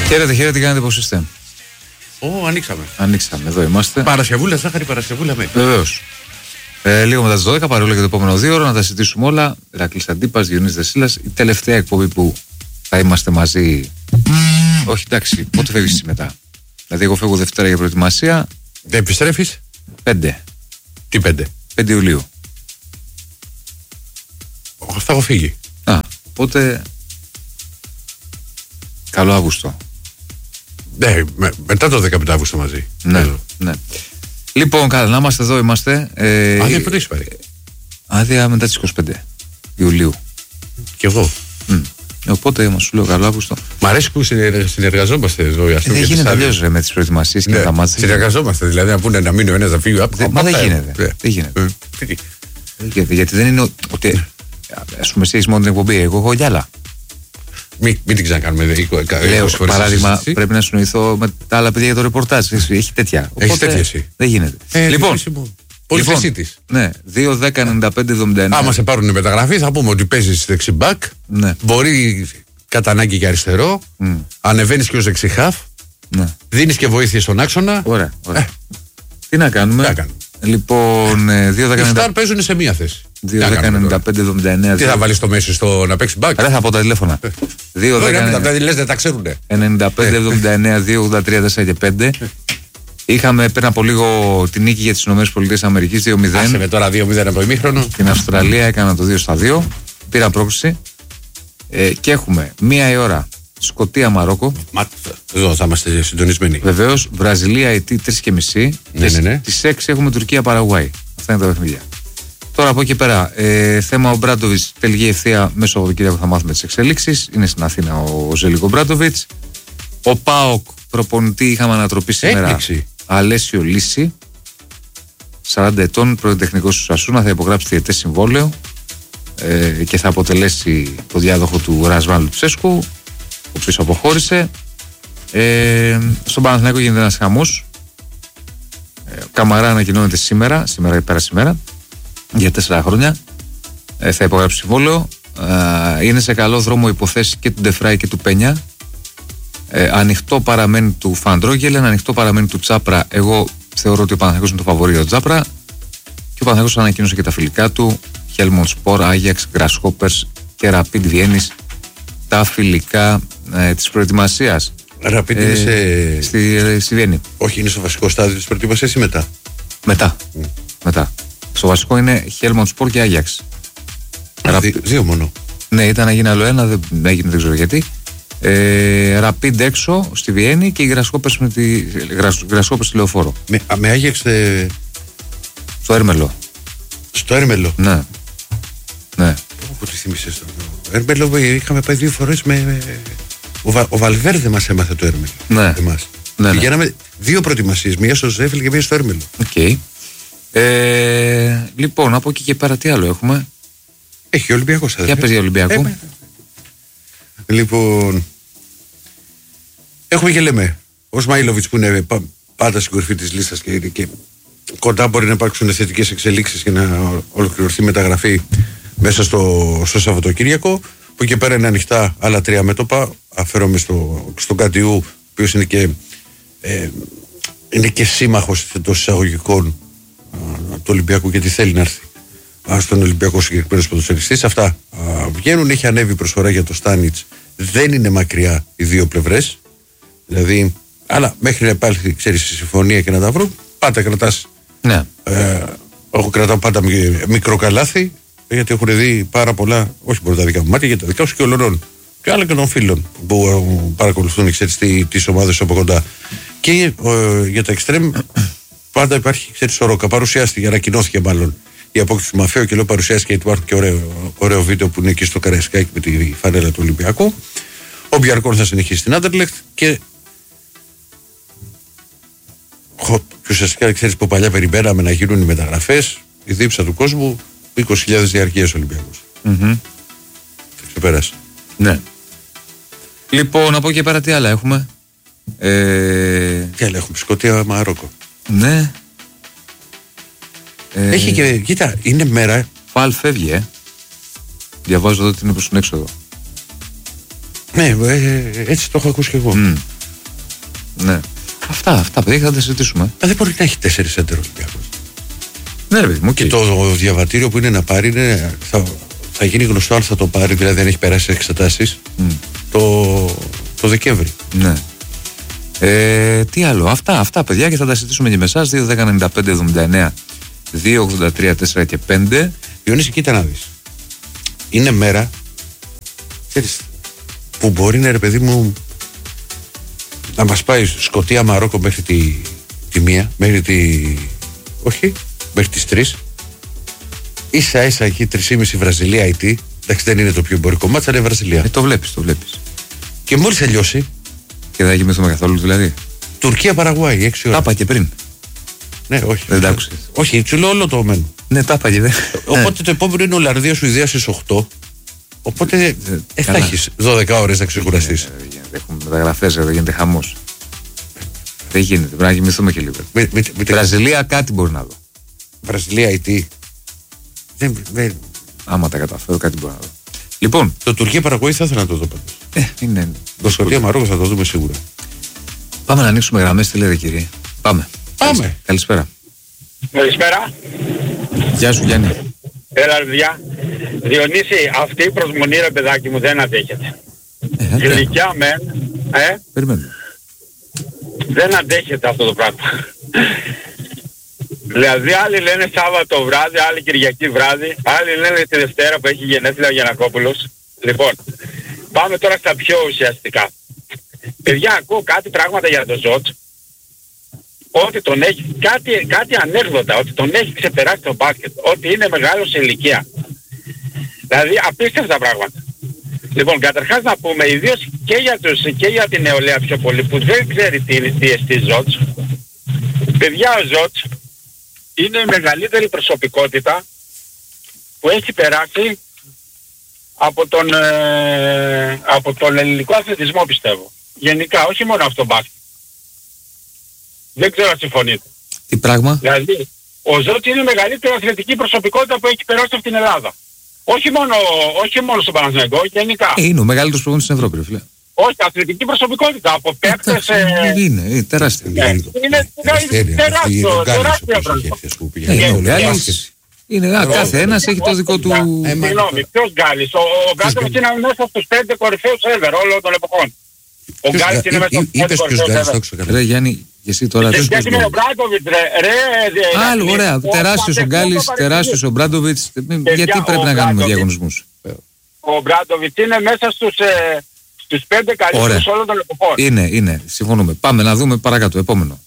Χαίρετε, τι κάνετε, πώς είστε? Ανοίξαμε. Ανοίξαμε, εδώ είμαστε. Παρασκευούλα, Ζάχαρη, Παρασκευούλα με. Βεβαίως. Λίγο μετά τις 12, παρόλο και το επόμενο 2 ώρο, να τα συζητήσουμε όλα. Ηρακλής Αντίπας, Διονύσης Δεσίλας. Η τελευταία εκπομπή που θα είμαστε μαζί. Όχι, εντάξει, πότε φεύγεις εσύ μετά? Δηλαδή, εγώ φεύγω Δευτέρα για προετοιμασία. Δεν επιστρέφεις? 5. Τι 5? 5 Ιουλίου. Θα έχω φύγει. Οπότε. Καλό Αύγουστο. Ναι, μετά το 15 Αύγουστο μαζί. Ναι. Λοιπόν, καλά, να είμαστε εδώ, είμαστε. Άδεια πότε έχεις πάρει? Άδεια μετά τις 25 Ιουλίου. Κι εγώ. Οπότε μας σου λέω καλό Αύγουστο. Μ' αρέσει που συνεργαζόμαστε εδώ. Δεν γίνεται αλλιώς με τις προετοιμασίες και τα μάτια. Συνεργαζόμαστε, δηλαδή να πούνε να μείνει ο ένας να φύγει. Μα δεν γίνεται. Γιατί δεν είναι ότι. Ας πούμε, εσείς μόνο την εκπομπή, εγώ έχω κι άλλα. Μην την ξανακάνουμε. Λέω, παράδειγμα, πρέπει να συνοηθώ με τα άλλα παιδιά για το ρεπορτάζ. Έχει τέτοια. Έχει τέτοια εσύ. Δεν γίνεται. Λοιπόν, πολυθεσή της. Ναι, 2-10-95-79. Άμα σε πάρουν μεταγραφή, θα πούμε ότι παίζεις δεξιμπάκ. Ναι. Μπορεί κατά ανάγκη και αριστερό. Ανεβαίνεις και ως δεξιχάφ. Ναι. Δίνεις και βοήθεια στον άξονα. Ωραία. Τι να κάνουμε. Λοιπόν, 2-10-95. Οι Σταρ παίζουν σε μία θέση. 2-10-95-79. Τι θα βάλεις στο μέση στο να παίξει μπακ? Δεν θα πω τα τηλέφωνα. 2-10-95, λες δεν τα ξέρουνε. 95-79, 2-83, 4 και 5. Είχαμε πριν από λίγο την νίκη για τις ΗΠΑ 2-0. Άσε με τώρα 2-0 από το ημίχρονο. Την Αυστραλία έκανα το 2-2. Πήρα πρόκριση. Και έχουμε 1 η ώρα Σκωτία-Μαρόκο. Εδώ θα είμαστε συντονισμένοι. Βεβαίως, Βραζιλία-Αιτή 3,5. Ναι. Τις 6 έχουμε Τουρκία-Παραγουάη. Αυτά είναι τα παιχνίδια. Τώρα από εκεί πέρα, θέμα ο Μπράντοβιτς, τελική ευθεία μέσω Σαββατοκύριακο θα μάθουμε τις εξελίξεις. Είναι στην Αθήνα ο Ζέλικο Μπράντοβιτς. Ο ΠΑΟΚ προπονητή είχαμε ανατροπή σήμερα. Έκπληξη. Αλέσιο Λύση, 40 ετών, πρωτοτεχνικός του Σασούνα, θα υπογράψει διετές συμβόλαιο και θα αποτελέσει το διάδοχο του Ρασβάν Λουτσέσκου, ο οποίος αποχώρησε. Στον Παναθηναϊκό γίνεται ένας χαμός. Καμαρά ανακοινώνεται σήμερα πέρασε σήμερα, για 4 χρόνια. Θα υπογράψει συμβόλαιο. Είναι σε καλό δρόμο υποθέσεις και του Ντεφράι και του Πένια. Ανοιχτό παραμένει του Φαντρόγγελεν, ανοιχτό παραμένει του Τσάπρα. Εγώ θεωρώ ότι ο Παναθηναϊκός είναι το φαβορί για τον Τσάπρα. Και ο Παναθηναϊκός ανακοίνωσε και τα φιλικά του. Χέλμοντ Σπορ, Άγιαξ, Γκρασχόπερς και Ραπίντ Βιέννης. Τα φιλικά της προετοιμασίας. Ραπίντ είναι στη Βιέννη. Όχι, είναι στο βασικό στάδιο της προετοιμασίας ή μετά? Μετά. Στο βασικό είναι Χέλμοντ Σπορ και Άγιαξ. Δύο μόνο. Ναι, ήταν να γίνει άλλο ένα, δεν έγινε, δεν ξέρω γιατί. Ραπίντ έξω στη Βιέννη και οι Γκρασχόπερς στη Λεωφόρο. Με Άγιαξ στο Έρμελο. Στο Έρμελο. Ναι. Πού τη θύμισες το Έρμελο? Είχαμε πάει 2 φορές με. Ο Βαλβέρδε μας έμαθε το Έρμελο. Ναι. Πηγαίναμε 2 προετοιμασίες, μία στο Ζέφιλ και μία στο Έρμελο. Okay. Λοιπόν, από εκεί και πέρα τι άλλο έχουμε? Έχει Ολυμπιακός. Ποια παίζει Ολυμπιακό? Λοιπόν, έχουμε και λέμε ο Σμαήλοβιτς που είναι πάντα στην κορυφή της λίστας και κοντά μπορεί να υπάρξουν θετικές εξελίξεις και να ολοκληρωθεί μεταγραφή μέσα στο Σαββατοκύριακο. Που και πέρα είναι ανοιχτά άλλα 3 μέτωπα. Αφαίρομαι στον Καντιού, ο οποίος είναι και σύμμαχος εντός εισαγωγικών του Ολυμπιακού, γιατί θέλει να έρθει στον Ολυμπιακό συγκεκριμένος ποδοσφαιριστής. Αυτά βγαίνουν. Έχει ανέβει προσφορά για το Στάνιτς. Δεν είναι μακριά οι 2 πλευρές. Δηλαδή, αλλά μέχρι να υπάρχει, ξέρεις, η συμφωνία και να τα βρουν, πάντα κρατάς. Ναι. Εγώ κρατάω πάντα μικρό καλάθι, γιατί έχουν δει πάρα πολλά, όχι μόνο τα δικά μου μάτια, για τα δικά σου και όλων. Και άλλα και των φίλων που παρακολουθούν, ξέρεις, τις ομάδες από κοντά. Και για τα εξτρέμ, πάντα υπάρχει, ξέρεις, ορόκα. Παρουσιάστηκε, ανακοινώθηκε μάλλον η απόκτηση του Μαφέου και λέω παρουσιάστηκε, γιατί υπάρχουν και ωραίο βίντεο που είναι εκεί στο Καραϊσκάκι με τη φανέλα του Ολυμπιακού. Ο Μπιαρκόν θα συνεχίσει στην Άντερλεχτ και ουσιαστικά, ξέρεις, που παλιά περιμέναμε να γίνουν οι μεταγραφές, η δίψα του κόσμου, 20.000 διαρκείας Ολυμπιακός. Θα ξεπεράσει. Ναι. Λοιπόν, από εκεί και πέρα τι άλλα έχουμε? Τι άλλα έχουμε? Σκωτία, Μαρόκο. Ναι. Έχει και, κοίτα, είναι μέρα. Παλ φεύγει, Διαβάζω εδώ ότι είναι προς τον έξοδο. Ναι, έτσι το έχω ακούσει και εγώ. Ναι. Αυτά παιδιά θα τα συζητήσουμε. Δεν μπορεί να έχει 4 σέντερ Ολυμπιακός. Ναι, ρε παιδί μου, και το διαβατήριο που είναι να πάρει είναι, θα γίνει γνωστό αν θα το πάρει, δηλαδή δεν έχει περάσει εξετάσεις το Δεκέμβρη. Ναι. Τι άλλο, αυτά παιδιά, και θα τα συζητήσουμε και με εσάς. 2-10-95-79 2-83-4 και 5. Διονύση, κοίτα να δεις. Είναι μέρα, ξέρεις, που μπορεί να, ρε παιδί μου, να μας πάει Σκωτία Μαρόκο μέχρι τη 1, όχι, μέχρι τις 3. Ίσα ίσα εκεί 3,5 Βραζιλία IT. Εντάξει, δεν είναι το πιο εμπορικό μάτσα, είναι Βραζιλία. Το βλέπεις. Και μόλις τελειώσει. Και δεν θα κοιμηθούμε καθόλου δηλαδή. Τουρκία Παραγουάη, 6 ώρα. Τα είπα και πριν. Ναι, όχι. Δεν τα άκουσες. Όχι, σου λέω όλο το μένω. Ναι, τα είπα και δεν. Οπότε το επόμενο είναι Ολλανδία Σουηδία στις 8. Οπότε θα έχεις 12 ώρες να ξεκουραστείς. Έχουμε μεταγραφές, δεν γίνεται χαμός. Δεν γίνεται, πρέπει να κοιμηθούμε και λίγο. Βραζιλία κάτι μπορεί να δω. Βραζιλία IT. Άμα τα καταφέρω, κάτι μπορεί να δω. Λοιπόν. Το Τουρκία Παραγουάη θα ήθελα να το δω πάντως. Είναι. Το Σκωτία Μαρόκο θα το δούμε σίγουρα. Πάμε να ανοίξουμε γραμμές, τι λέτε κύριε. Πάμε. Καλησπέρα. Καλησπέρα. Γεια σου Γιάννη. Έλα παιδιά. Διονύση, αυτή η προσμονή ρε παιδάκι μου δεν αντέχεται. Γλυκιά μεν. Περιμένουμε. Δεν αντέχεται αυτό το πράγμα. Δηλαδή άλλοι λένε Σάββατο βράδυ, άλλοι Κυριακή βράδυ, άλλοι λένε τη Δευτέρα που έχει γενέθλια ο Γιαννακόπουλος. Λοιπόν, πάμε τώρα στα πιο ουσιαστικά. Παιδιά, ακούω κάτι πράγματα για τον Ζότ, ότι τον έχει, κάτι ανέκδοτα, ότι τον έχει ξεπεράσει το μπάσκετ, ότι είναι μεγάλος σε ηλικία. Δηλαδή απίστευτα πράγματα. Λοιπόν, καταρχάς να πούμε, ιδίως και για την νεολαία πιο πολύ, που δεν ξέρει τι εστί Ζότ. Παιδιά, ο Ζότ είναι η μεγαλύτερη προσωπικότητα που έχει περάσει από τον ελληνικό αθλητισμό, πιστεύω. Γενικά, όχι μόνο αυτό μπάσκετ. Δεν ξέρω αν συμφωνείτε. Τι πράγμα? Δηλαδή, ο Ζότ είναι η μεγαλύτερη αθλητική προσωπικότητα που έχει περάσει από την Ελλάδα. Όχι μόνο στο Παναθηναϊκό, γενικά. Είναι ο μεγαλύτερος προπονητής στην Ευρώπη, φίλε. Όχι, αθλητική προσωπικότητα από παίκτες... Είναι τεράστια. Είναι τεράστια προσωπικότητα. Είναι κάθε ένας έχει το δικό του... Συγγνώμη, ποιος Γκάλης? Ο Γκάλης είναι μέσα στους 5 κορυφαίους ever όλων των εποχών. Ο Γκάλης είναι μέσα στους 5 κορυφαίους ever. Ρε Γιάννη, και εσύ τώρα... Γιατί με ο Μπράντοβιτς ρε... Άλλο, ωραία. Τεράστιος ο Γκάλης, τεράστιος ο Μπράντοβιτς. Γιατί πρέπει να κάνουμε διαγωνισμούς? Ο Μπράντοβιτς είναι μέσα στους 5 καλύτερους όλων των εποχών. Είναι. Συμφωνούμε. Πάμε να δούμε παρακάτω. Επόμενο.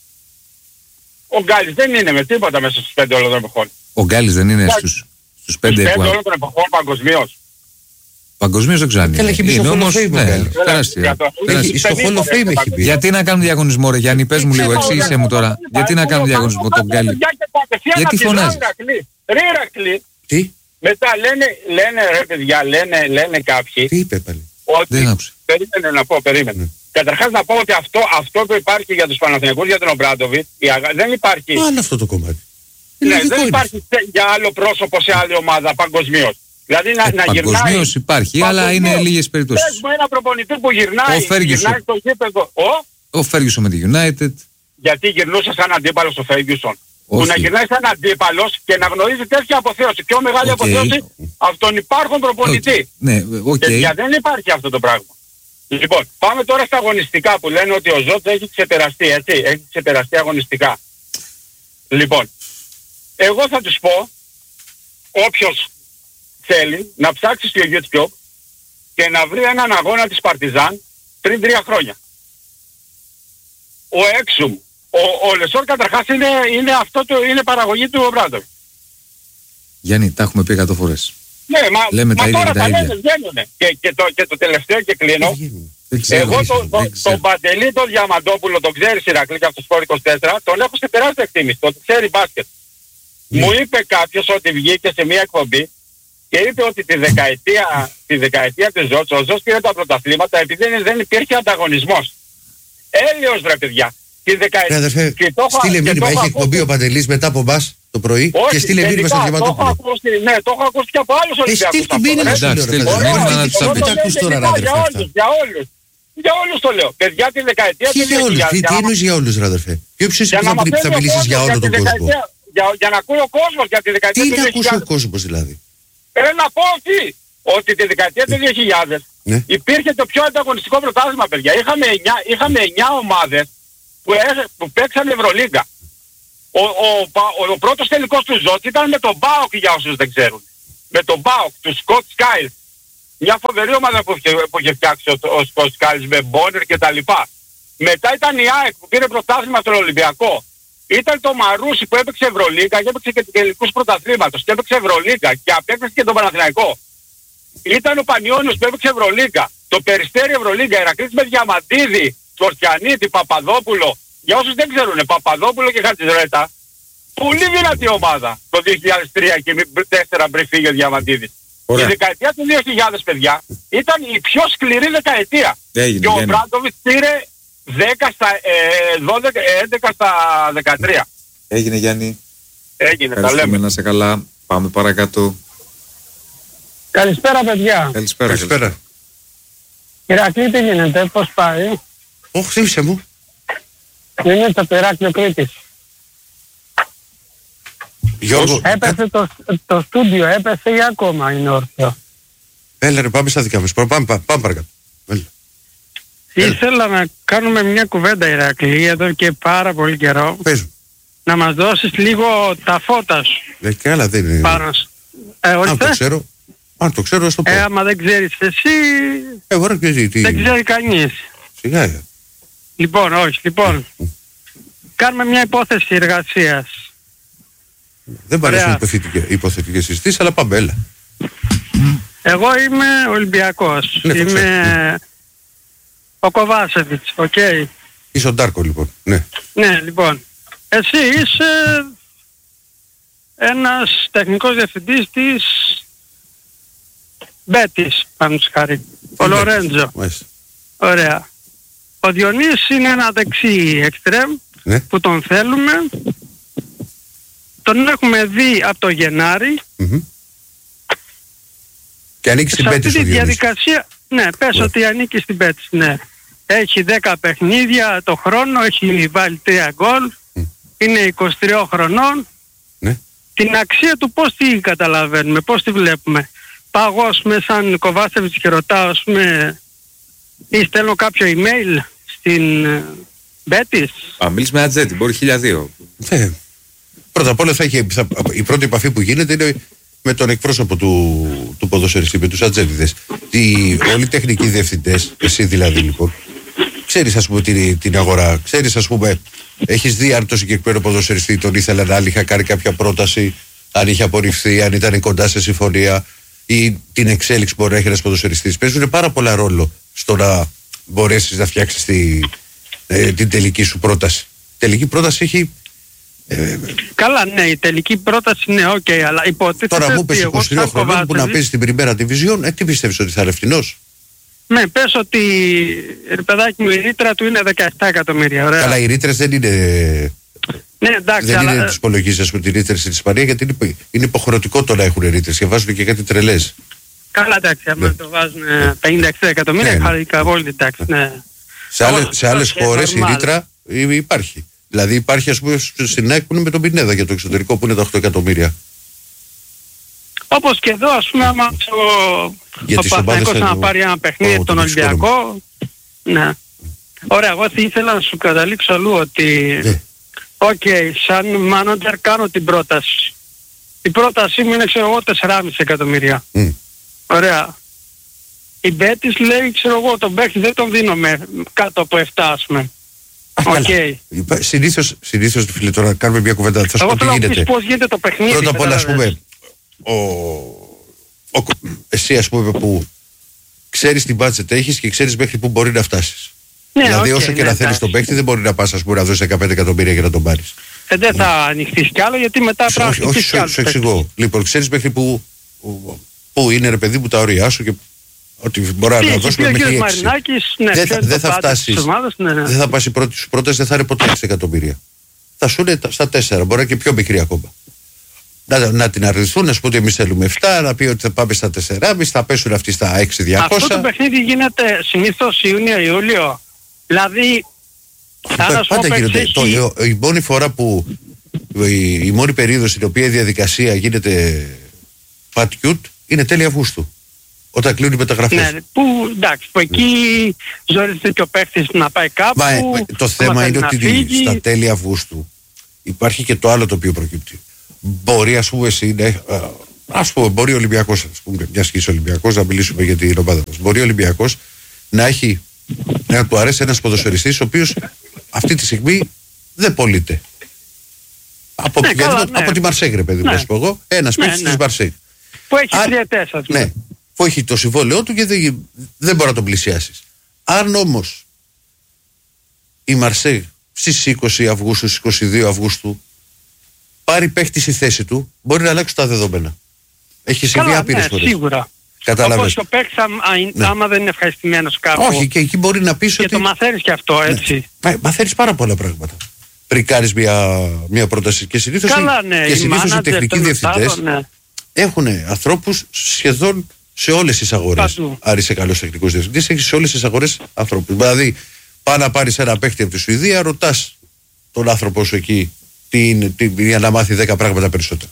Ο Γκάλης δεν είναι με τίποτα μέσα στους 5 όλων των εποχών. Ο Γκάλης δεν είναι στους 5 όλων των εποχών παγκοσμίως. Παγκοσμίως δεν ξέρω. Είναι όμως τεράστια. Στο Hall of Fame έχει πει. Γιατί να κάνουν διαγωνισμό ρε Γιάννη, πες μου λίγο, εξήγησέ μου τώρα. Γιατί να κάνουν διαγωνισμό τον Γκάλη? Γιατί φωνάζεις? Ρε Ηρακλή. Τι? Μετά λένε ρε παιδιά, λένε κάποιοι. Τι είπε πάλι? Δεν άκουσα. Περίμενε. Καταρχάς να πω ότι αυτό που υπάρχει για τους Παναθηναϊκούς, για τον Ομπράντοβιτ, δεν υπάρχει. Άλλο αυτό το κομμάτι. Ναι, δεν υπάρχει για άλλο πρόσωπο σε άλλη ομάδα παγκοσμίως. Δηλαδή να γυρνάει. Παγκοσμίως υπάρχει, αλλά είναι λίγες περιπτώσεις. Πες μου ένα προπονητή που γυρνάει στο γήπεδο. Ο Φέργιουσον με τη United. Γιατί γυρνούσε σαν αντίπαλος ο Φέργιουσον? Που να γυρνάει σαν αντίπαλος και να γνωρίζει τέτοια αποθέωση. Πιο μεγάλη αποθέωση από τον υπάρχον προπονητή. Και δεν υπάρχει αυτό το πράγμα. Λοιπόν, πάμε τώρα στα αγωνιστικά που λένε ότι ο Ζότ έχει ξεπεραστεί, έτσι. Έχει ξεπεραστεί αγωνιστικά. Λοιπόν, εγώ θα τους πω, όποιος θέλει να ψάξει στο YouTube και να βρει έναν αγώνα της Παρτιζάν πριν 3 χρόνια. Ο Έξουμ, ο Λεσόρ καταρχάς είναι παραγωγή του Ομπράντοβιτ. Γιάννη, τα έχουμε πει 100 φορές. Ναι, λέμε τα ίδια, τώρα τα λένε, βγαίνουνε. Και το τελευταίο και κλείνω. Εγώ τον Παντελή τον Διαμαντόπουλο, τον ξέρεις Ηρακλή και από το Σπορ 24, τον έχω σε τεράστια εκτίμηση, τον ξέρει μπάσκετ. Μου είπε κάποιος ότι βγήκε σε μια εκπομπή και είπε ότι τη δεκαετία της Ζότς, ο Ζότς πήρε τα πρωταθλήματα επειδή δεν υπήρχε ανταγωνισμός. Έλεος ρε παιδιά. Στείλε μήνυμα, έχει εκπομπή ο Παντελής μετά από μπας το πρωί και στείλε μήνυμα στο Διαμαντόπουλο. Ναι, το έχω ακούσει και από άλλους Ολυμπιακούς. Στείλ του μήνυμα, για όλους. Για όλους το λέω. Παιδιά τη δεκαετία του 2000. Τι εννοείς για όλους, ρε αδερφέ? Ποιος είσαι που θα μιλήσεις για όλο τον κόσμο? Για να ακούει ο κόσμος για τη δεκαετία του 2000. Τι να ακούσει ο κόσμος δηλαδή? Να πω ότι τη δεκαετία του 2000 υπήρχε το πιο ανταγωνιστικό πρωτάθλημα, παιδιά. Είχαμε 9 ομάδες που παίξαν Ευρωλίγκα. Ο πρώτος τελικός του ΖΟΤ ήταν με τον ΠΑΟΚ, για όσους δεν ξέρουν. Με τον ΠΑΟΚ, του Σκοτ Σκάιλς. Μια φοβερή ομάδα που είχε φτιάξει ο Σκοτ Σκάιλς με Μπόνερ και τα λοιπά. Μετά ήταν η ΑΕΚ που πήρε πρωτάθλημα στον Ολυμπιακό. Ήταν το Μαρούσι που έπαιξε Ευρωλίγκα και έπαιξε και τελικούς πρωταθλήματος. Και έπαιξε Ευρωλίγκα και απέκτησε και τον Παναθηναϊκό. Ήταν ο Πανιώνιος που έπαιξε Ευρωλίγκα. Το Περιστέρι Ευρωλίγκα, Ηρακλής με Διαμαντίδη, Τορκιανίτη, Παπαδόπουλο. Για όσους δεν ξέρουν, Παπαδόπουλο και Χατζηρέτα. Πολύ δυνατή ομάδα το 2003 και 2004 πριν φύγει ο Διαμαντίδης. Η δεκαετία του 2000, παιδιά, ήταν η πιο σκληρή δεκαετία. Και ο Μπράντοβιτς πήρε 11 στα 13. Έγινε, Γιάννη. Έγινε, τα λέμε. Να σε καλά. Πάμε παρακάτω. Καλησπέρα, παιδιά. Καλησπέρα. Ηρακλή, τι γίνεται, πώς πάει? Όχι, θύμισε μου. Είναι το Ηράκλειο Κρήτης. Γιώργο, έπεσε το στούντιο, έπεσε ή ακόμα είναι όρθιο? Έλα ρε, πάμε στα δικά μας. Πάμε παρακάτω. Ήθελα να κάνουμε μια κουβέντα, Ηρακλή, εδώ και πάρα πολύ καιρό. Πες μου. Να μας δώσεις λίγο τα φώτα σου. Καλά δεν είναι. Αν το ξέρω, ας το πω. Άμα δεν ξέρεις εσύ, δεν ξέρει κανείς. Σιγά. Λοιπόν, κάνουμε μια υπόθεση εργασίας. Δεν παρέσουν υποθετικές συζητήσεις, αλλά πάμε, έλα. Εγώ είμαι Ολυμπιακός. Είμαι ο Κοβάσεβιτς, οκ. Είσαι ο Ντάρκο, λοιπόν. Ναι, λοιπόν. Εσύ είσαι ένας τεχνικός διευθυντής της Μπέτης, πάνω χάρη. Ο Λορέντζο. Ωραία. Ο Διονύσης είναι ένα δεξί εξτρέμ που τον θέλουμε. Τον έχουμε δει από το Γενάρη. Και ανήκει στην Μπέτης ο Διονύσης. Διαδικασία, ναι, πες ότι ανήκει στην Μπέτης, ναι. Έχει 10 παιχνίδια το χρόνο, έχει βάλει 3 γκολ. Είναι 23 χρονών. Την αξία του πώς τη καταλαβαίνουμε, πώς τη βλέπουμε? Πάω σαν Κοβάσεβιτς και ρωτάω ή στέλνω κάποιο email στην Μπέτης. Μίλης με Ατζέτη, μπορεί 1002. Πρώτα απ' όλα η πρώτη επαφή που γίνεται είναι με τον εκπρόσωπο του ποδοσφαιριστή, με τους ατζέντιδες. Όλοι οι τεχνικοί διευθυντές, εσύ δηλαδή λοιπόν, ξέρεις ας πούμε την αγορά, ξέρεις ας πούμε, έχεις δει αν το συγκεκριμένο ποδοσφαιριστή τον ήθελαν, αν είχα κάνει κάποια πρόταση, αν είχε απορριφθεί, αν ήταν κοντά σε συμφωνία ή την εξέλιξη που μπορεί να έχει ένας ποδοσφαιριστής. Παίζουν πάρα πολλά ρόλο στο να μπορέσεις να φτιάξεις την τελική σου πρόταση. Η τελική πρόταση έχει... Καλά, ναι, η τελική πρόταση είναι οκ, αλλά υποτίθεται... Τώρα μου πες 23 χρονών που να παίζει την Πριμέρα Division, τι πιστεύεις ότι θα είναι φθηνός? Ναι, πες ότι, ρε παιδάκι μου, η ρήτρα του είναι 17 εκατομμύρια, ωραία. Καλά, οι ρήτρες δεν είναι... Ναι, εντάξει, δεν είναι τις υπολογίζεις με τη ρήτρες στην Ισπανία, γιατί είναι υποχρεωτικό το να έχουν ρήτρες και βάζουν και κάτι τρελές. Καλά, εντάξει, άμα το βάζουν 50-60 εκατομμύρια, χαρικά όλοι, εντάξει, ναι. Σε άλλες χώρες η ρήτρα υπάρχει. Δηλαδή υπάρχει ας πούμε στην ΑΕΚ που είναι με τον Πινέδα για το εξωτερικό που είναι τα 8 εκατομμύρια. Όπως και εδώ ας πούμε άμα ο Παναθηναϊκός να πάρει ένα παιχνίδι τον Ολυμπιακό. Ναι. Ωραία, εγώ ήθελα να σου καταλήξω αλλού ότι σαν μάνατζερ κάνω την πρόταση. Η πρότασή μου είναι ξέρω εγώ 4,5 εκατομμύρια. Ωραία. Η Μπέτης λέει ξέρω εγώ τον παίχτη δεν τον δίνω κάτω από 7 ας πούμε. Συνήθως φίλε τώρα κάνουμε μια κουβέντα. Θα σου πω τι γίνεται. Πώς γίνεται το παιχνίδι. Πρώτα απ' όλα ας πούμε εσύ ας πούμε που ξέρεις τι budget έχεις και ξέρεις μέχρι που μπορεί να φτάσεις. Δηλαδή όσο και να θέλεις τον παίκτη δεν μπορεί να πας ας πούμε να δώσεις 15 εκατομμύρια για να τον πάρεις. Δεν θα ανοιχτείς κι άλλο γιατί μετά πρέπει να ανοιχτείς κι άλλο. Όχι, σου εξηγώ. Λοιπόν, ξέρεις μέχρι που είναι ρε παιδί μου τα όρια σου και ότι μπορεί να δώσουμε μέχρι 6. Δεν θα φτάσεις. Δεν θα πας η πρώτη σου πρόταση, δεν θα είναι ποτέ 6 εκατομμύρια. Θα σου είναι στα 4, μπορεί και πιο μικρή ακόμα. να την αρνηθούν, να σου πω ότι εμείς θέλουμε 7, να πει ότι θα πάμε στα 4,5, θα πέσουν αυτοί στα 6,200. Αυτό το παιχνίδι γίνεται συνήθως Ιούνιο-Ιούλιο. Δηλαδή, πάντα γίνεται. Η μόνη φορά που η μόνη περίοδος στην οποία η διαδικασία γίνεται πατιούτ είναι τέλη Αυγούστου. Όταν κλείνουν οι μεταγραφές. Ναι, που εντάξει, που εκεί ζορίζεται και ο παίκτης να πάει κάπου. Το θέμα είναι ότι στα τέλη Αυγούστου υπάρχει και το άλλο το οποίο προκύπτει. Μπορεί, ας πούμε, μπορεί ο Ολυμπιακός, μιας και είσαι Ολυμπιακός, να μιλήσουμε για την ομάδα μας. Μπορεί ο Ολυμπιακός να του αρέσει ένας ποδοσφαιριστής ο οποίος αυτή τη στιγμή δεν πωλείται. Από τη Μαρσέγ, ρε παιδί μου, να σου πω εγώ. Ένας παίκτης της Μαρσέγ. Που έχει 3-4. Ναι, που έχει το συμβόλαιό του και δεν μπορεί να τον πλησιάσεις. Αν όμως η Μαρσέγ στις 20 Αυγούστου, στις 22 Αυγούστου πάρει παίχτη στη θέση του, μπορεί να αλλάξει τα δεδομένα. Έχει συμβεί άπειρες φορές. Σίγουρα. Κατάλαβες. Όπως ο παίκτης άμα δεν είναι ευχαριστημένος κάπου. Όχι, και εκεί μπορεί να πεις και ότι... το μαθαίνεις και αυτό, έτσι. Μαθαίνεις πάρα πολλά πράγματα. Πριν κάνεις μια πρόταση και συνήθως οι τεχνικοί διευθυντές έχουν ανθρώπους σχεδόν σε όλες τις αγορές. Αν είσαι καλός τεχνικός διευθυντής, έχεις σε όλες τις αγορές ανθρώπους. Δηλαδή, πάει να πάρεις ένα παίχτη από τη Σουηδία, ρωτάς τον άνθρωπο σου εκεί για να μάθει 10 πράγματα περισσότερα.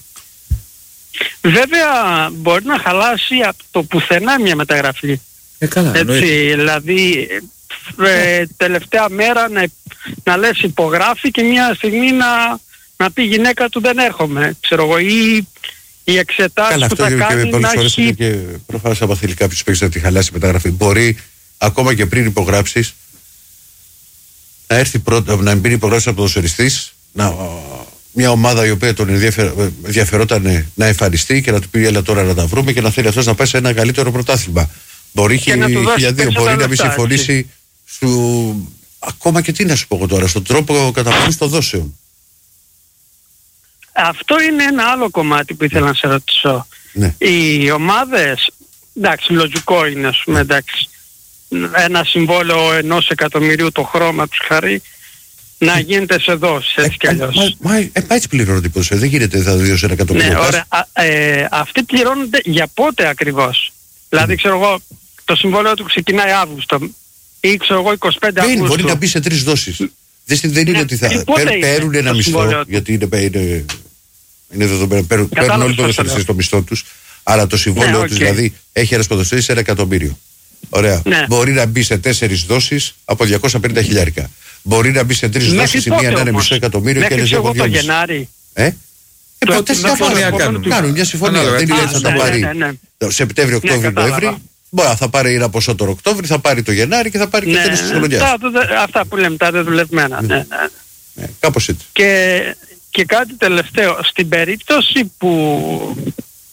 Βέβαια, μπορεί να χαλάσει από το πουθενά μια μεταγραφή. Καλά, έτσι, δηλαδή, τελευταία μέρα να λες υπογράφει και μια στιγμή να πει η γυναίκα του δεν έρχομαι, ξέρω εγώ, ή οι εξετάσεις που θα κάνει να έχει... Και προφανώς άμα θέλει κάποιος παίξει να τη χαλάσει μεταγραφή, μπορεί ακόμα και πριν υπογράψεις να έρθει πρώτα, να μην υπογράψεις από ποδοσφαιριστής, μια ομάδα η οποία τον ενδιαφερόταν να εμφανιστεί και να του πει έλα τώρα να τα βρούμε και να θέλει αυτός να πάει σε ένα καλύτερο πρωτάθλημα. Μπορεί και 1.002, μπορεί να μην συμφωνήσει ακόμα και τι να σου πω τώρα, στον τρόπο καταβολής των δόσεων. Αυτό είναι ένα άλλο κομμάτι που ήθελα να σε ρωτήσω. Ναι. Οι ομάδες, εντάξει, λογικό είναι, ας πούμε, εντάξει, ένα συμβόλαιο 1 εκατομμυρίου το χρόνο τους χαρεί να γίνεται σε δόσεις, έτσι κι αλλιώς. Έτσι πληρώνονται οι ποδοσφαίρες, δεν γίνεται θα δώσει 1 εκατομμύριο. Ναι, ωραία. Αυτοί πληρώνονται για πότε ακριβώς? Δηλαδή, ξέρω εγώ, το συμβόλαιο του ξεκινάει Αύγουστο ή ξέρω εγώ 25 Αυγούστου. Μπορεί να μπει σε 3 δόσεις. Δεν είναι ότι θα παίρνουν ένα μισθό, γιατί είναι δεδομένο, παίρνουν όλοι οι ποδοσφαιριστές το μισθό τους, αλλά το συμβόλαιο τους δηλαδή έχει ένας ποδοσφαιριστής 1 εκατομμύριο. Ωραία. Ναι. Μπορεί να μπει σε 4 δόσεις από 250 χιλιάρικα. Μπορεί να μπει σε 3 δόσεις, η μία να είναι μισό εκατομμύριο και άλλες 2,5. Το Γενάρη. Κάνουν μια συμφωνία. Δεν είναι ότι θα τα πάρει Σεπτέμβριο, Οκτώβριο, Νοέμβρη. Μπορεί να πάρει ένα ποσό τον Οκτώβριο, θα πάρει το Γενάρη και θα πάρει και τέλος της χρονιάς. Αυτά που λέμε, τα δεδουλευμένα. Κάπως έτσι. Και κάτι τελευταίο. Στην περίπτωση που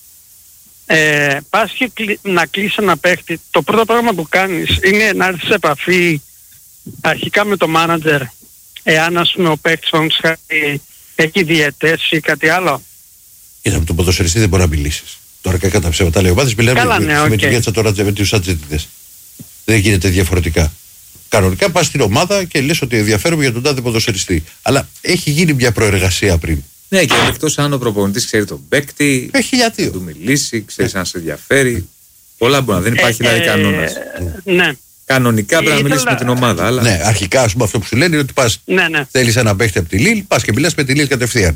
πας και να κλείσει ένα παίχτη, το πρώτο πράγμα που κάνεις είναι να έρθεις σε επαφή αρχικά με το μάνατζερ, εάν ας πούμε ο παίχτης έχει διαιτές ή κάτι άλλο. Κοίτα, με τον ποδοσφαιριστή δεν μπορεί να μιλήσεις. Τώρα κακά τα ψέματα λέει ο Πάδης, μιλάμε με τη Γέτσα τώρα με τους ατζέντιδες. Δεν γίνεται διαφορετικά. Κανονικά πας στην ομάδα και λες ότι ενδιαφέρομαι για τον τάδε ποδοσφαιριστή. Αλλά έχει γίνει μια προεργασία πριν. Ναι, και εκτός αν ο προπονητής ξέρει τον παίκτη, γιατί θα του μιλήσει, ξέρει αν σε ενδιαφέρει. Πολλά μπορεί να δεν υπάρχει δηλαδή κανόνας. Ναι. Κανονικά πρέπει να μιλήσει με την ομάδα. Αλλά... Ναι, αρχικά ας πούμε αυτό που σου λένε είναι ότι πας, θέλεις ένα παίκτη από τη Λίλ, πας και μιλάς με τη Λίλ κατευθείαν.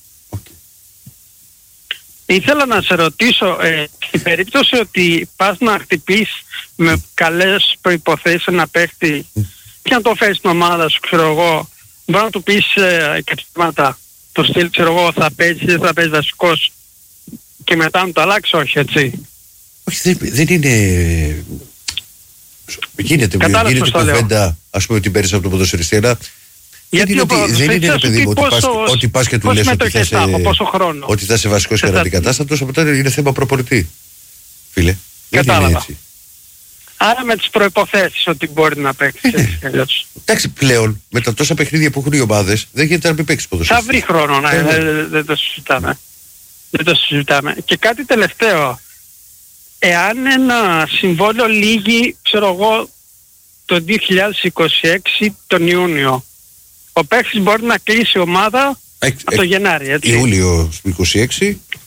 Ήθελα να σε ρωτήσω, στην περίπτωση ότι πας να χτυπήσεις με καλές προϋποθέσεις ένα παίκτη και να το φέρεις στην ομάδα σου, ξέρω εγώ, μπορεί να του πεις και ψήματα, το στυλ, ξέρω εγώ, θα παίζεις ή δεν θα παίζεις βασικός και μετά να το αλλάξει, όχι έτσι? Όχι, δεν είναι... Γίνεται κουβέντα, ας πούμε, ότι παίρνεις από το ποδοσφαιριστή, αλλά γιατί δεν είναι παιδί μου ότι πας και του λες ότι θα είσαι βασικός και αντικατάστατος, από τότε είναι θέμα προπονητή. Φίλε, κατάλαβα. Άρα με τις προϋποθέσεις ότι μπορεί να παίξει. Εντάξει, πλέον με τα τόσα παιχνίδια που έχουν οι ομάδες δεν γίνεται να μην παίξει ποδοσφαιριστή. Θα βρει χρόνο, δεν το συζητάμε. Δεν το συζητάμε. Και κάτι τελευταίο. Εάν ένα συμβόλαιο λύγει, ξέρω εγώ, το 2026 τον Ιούνιο, ο παίκτης μπορεί να κλείσει ομάδα από το Γενάρη, έτσι. Ιούλιο 26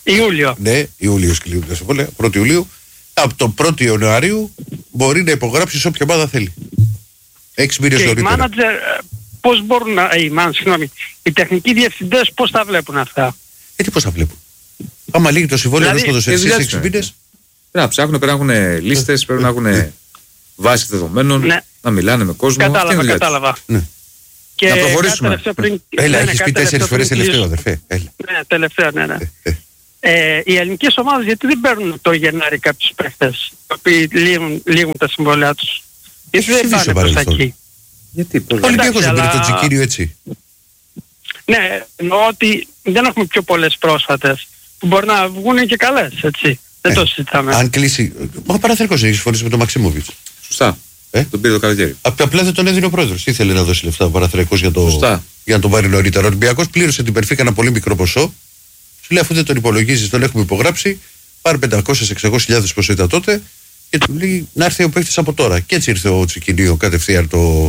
Ιούλιο. Ναι, Ιούλιος κλείνουν τα συμβόλαια, 1η Ιουλίου. Από το 1η Ιανουαρίου μπορεί να υπογράψει σε όποια ομάδα θέλει. 6 μήνες νωρίτερα. Και οι μάνατζερ πώς μπορούν να... οι τεχνικοί διευθυντές πώς τα βλέπουν αυτά? Τι πώς τα βλέπουν? Άμα λύγει το συμβόλαιο ενός ποδοσφαιριστή σε 6 μήνες. Πρέπει να ψάχνουν, πρέπει να έχουν λίστες, πρέπει να έχουν βάση δεδομένων, να μιλάνε με κόσμο. Κατάλαβα. Και να προχωρήσουμε. Έλα, έχεις πει 4 φορές τελευταίο, αδερφέ. Ναι, τελευταίο, ναι. Οι ελληνικές ομάδες γιατί δεν παίρνουν το Γενάρη κάποιους παίχτες οι οποίοι λύγουν τα συμβόλαια τους? Γιατί δεν πάνε προς εκεί? Γιατί, ο Ολυμπιακός δεν πήρε το Τζικίριο έτσι? Ναι, εννοώ ότι δεν έχουμε πιο πολλές πρόσφατες που μπορεί να βγουν και καλές, έτσι. Δεν το συζητάμε. Αν κλείσει... Ο Παναθηναϊκός έχει συμφωνήσει με τον Μαξίμοβιτς. Σωστά. Τον πήρε το καλοκαίρι. Απλά δεν τον έδινε ο πρόεδρος. Ήθελε να δώσει λεφτά ο Παναθηναϊκός για να τον πάρει νωρίτερα. Ο Ολυμπιακός πλήρωσε την Περφίκα ένα πολύ μικρό ποσό. Σου λέει αφού δεν τον υπολογίζεις, τον έχουμε υπογράψει, πάρει 500-600.000 πόσο ήταν τότε και του λέει να έρθει ο παίκτης από τώρα. Και έτσι ήρθε ο Τσικινίο κατευθείαν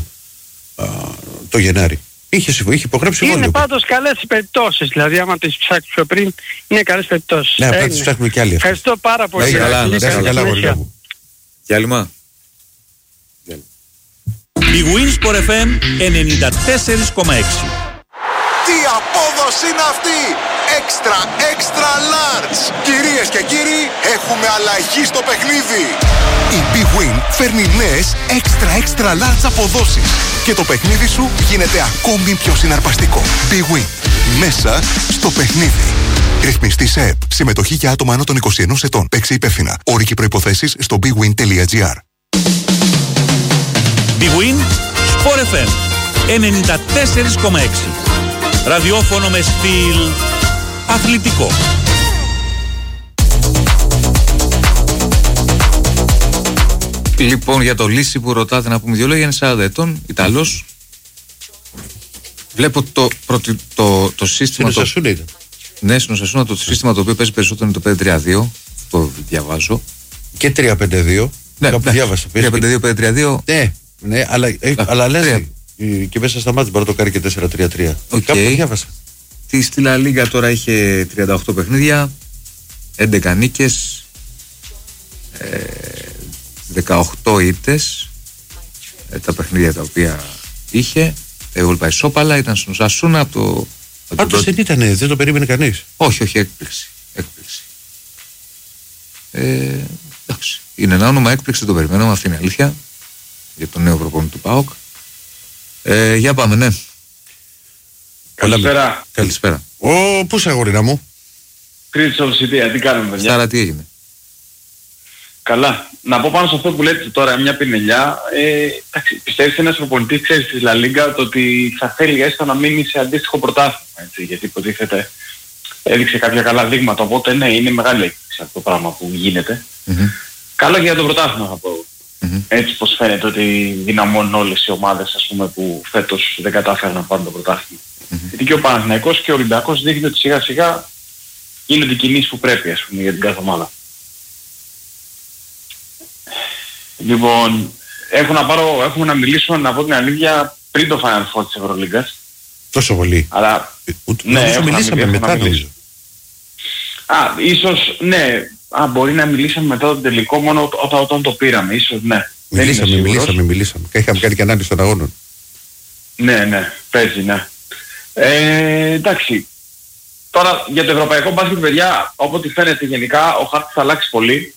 το Γενάρη. Είχε υπογράψει μόνο. Είναι πάντως καλές οι περιπτώσεις. Δηλαδή, άμα τις ψάξεις πιο πριν, είναι καλές περιπτώσεις. Ναι, απλά τις ψάχνουμε κι άλλοι. Ευχαριστώ πάρα πολύ. Να είσαι καλά, γοριά μου. Γεια λιμά. Η Winsport FM 94,6. Τι απόδοση είναι αυτή! Extra large! Κυρίες και κύριοι, έχουμε αλλαγή στο παιχνίδι! Η Big Win φέρνει νέες extra large αποδόσεις και το παιχνίδι σου γίνεται ακόμη πιο συναρπαστικό. Big Win. Μέσα στο παιχνίδι. Ρυθμιστή σε ΕΠ. Συμμετοχή για άτομα άνω των 21 ετών. Παίξε υπεύθυνα. Όροι και προϋποθέσεις στο bigwin.gr. Big Win Sport FM 94,6. Ραδιόφωνο με στυλ αθλητικό. Λοιπόν, για το Λύση που ρωτάτε να πούμε δύο λόγια, είναι 40 ετών, Ιταλός. Βλέπω το σύστημα... Στην Οσασούνα ήταν. Ναι, στην Οσασούνα το σύστημα το οποίο παίζει περισσότερο είναι το 5-3-2. Το διαβάζω. Και 3-5-2. Ναι, κάπου διάβασα. 3-5-2, 5-3-2. Ναι, αλλά λέει και μέσα στα μάτια μπορεί να το κάνει και 4-3-3. Κάπου διάβασα. Στη Λα Λίγκα τώρα είχε 38 παιχνίδια, 11 νίκες, 18 ήττες, τα παιχνίδια τα οποία είχε. Εγώ πάει σόπαλα, ήταν στην Οσασούνα από το... Πάντως δεν το περίμενε κανείς. Όχι, έκπληξη. Εντάξει. Είναι ένα όνομα έκπληξη, δεν το περιμέναμε, αυτή είναι η αλήθεια. Για τον νέο προπονητή του ΠΑΟΚ. Για πάμε, ναι. Καλησπέρα. Πού είσαι αγορίνα μου? Κρήτης Ολυσιδία, τι κάνουμε παιδιά? Στάρα, τι έγινε? Καλά. Να πω πάνω σε αυτό που λέτε τώρα, μια πινελιά. Πιστεύεις ένας προπονητής, ξέρεις, της Λα Λίγκα, το ότι θα θέλει έστω να μείνει σε αντίστοιχο πρωτάθλημα, έτσι, γιατί υποτίθεται έδειξε κάποια καλά δείγματα, οπότε ναι, είναι μεγάλη έκπληξη αυτό το πράγμα που γίνεται. Καλό και για το πρωτάθλημα θα πω. Έτσι πως φαίνεται ότι δυναμώνουν όλες οι ομάδες, ας πούμε, που φέτος δεν κατάφεραν να πάρουν το πρωτάθλημα. Γιατί και ο Παναθηναϊκός και ο Ολυμπιακός δείχνει ότι σιγά σιγά γίνονται κινήσεις που πρέπει, ας πούμε, για την κάθε ομάδα. Λοιπόν, έχουμε να μιλήσουμε, να πω την αλήθεια, πριν το Final Four της Ευρωλίγκας. Τόσο πολύ? Αλλά ναι, μιλήσαμε μετά νομίζω. Ίσως ναι. Μπορεί να μιλήσαμε μετά το τελικό μόνο όταν το πήραμε, ίσως ναι. Μιλήσαμε. Και είχαμε κάνει και ανάλυση των αγώνων. Ναι, παίζει, ναι. Εντάξει. Τώρα για το ευρωπαϊκό μπάσκετ, παιδιά, όποτε φαίνεται γενικά ο χάρτης θα αλλάξει πολύ.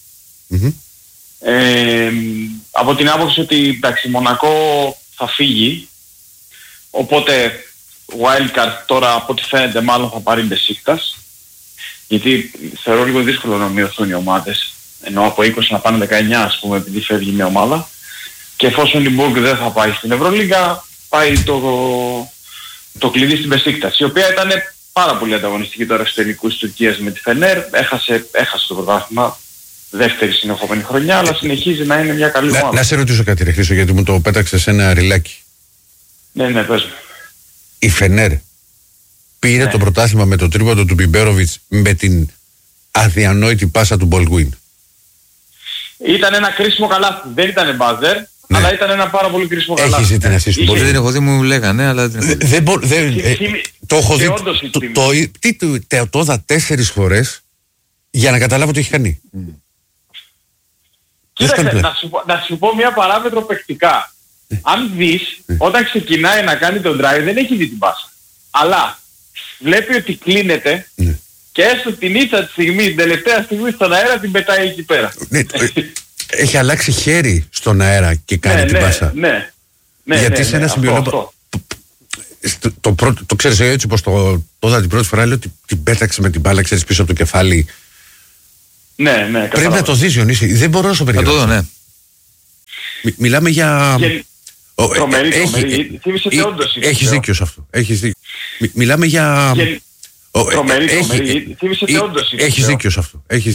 Από την άποψη ότι εντάξει, Μονακό θα φύγει, οπότε wildcard τώρα από ό,τι φαίνεται μάλλον θα πάρει Μπεσίκτας, γιατί θεωρώ λίγο δύσκολο να μειωθούν οι ομάδες, ενώ από 20 να πάνε 19 ας πούμε, επειδή φεύγει μια ομάδα, και εφόσον η Μπουργκ δεν θα πάει στην Ευρωλίγκα, πάει το κλειδί στην Μπεσίκτας, η οποία ήταν πάρα πολύ ανταγωνιστική τώρα στους τελικούς της Τουρκίας με τη Φενέρ, έχασε το πρωτάθλημα, δεύτερη συνεχόμενη χρονιά, αλλά συνεχίζει να είναι μια καλή ομάδα. Να σε ρωτήσω κάτι ρε Χρήστο, γιατί μου το πέταξες ένα ριλάκι. Ναι, πες μου. Η Φενέρ πήρε το πρωτάθλημα με το τρίποντο του Μπιμπέροβιτς με την αδιανόητη πάσα του Μπολγκουίν. Ήταν ένα κρίσιμο καλάθι. Δεν ήταν μπάζερ, αλλά ήταν ένα πάρα πολύ κρίσιμο καλάθι. Έχεις δει την ασίστ του Μπολγκουίν? Δεν έχω δει, μου λέγανε, αλλά δεν το έχω δει. Το είδα 4 φορές Για να καταλάβω τι έχει κάνει. Κοίταξε, να σου πω μια παράμετρο παικτικά. Αν δεις, όταν ξεκινάει να κάνει τον drive δεν έχει δει την πάσα. Αλλά βλέπει ότι κλείνεται και έστω την ήττα τη στιγμή, την τελευταία στιγμή στον αέρα την πετάει εκεί πέρα. Έχει αλλάξει χέρι στον αέρα και κάνει την πάσα. Γιατί σε ένα σημείο... Το ξέρεις έτσι πως το είδα την πρώτη φορά, λέω ότι την πέταξε με την μπάλα, ξέρεις, πίσω από το κεφάλι. Ναι, πρέπει να το δεις, Διονύση, δεν μπορώ να σου περιγράψω. Ναι. Μιλάμε για... Τρομερή, θύμισε και όντως. Έχεις δίκιο σε αυτό. Μιλάμε για... Τρομερή, θύμισε και όντως. Έχεις δίκιο σε αυτό.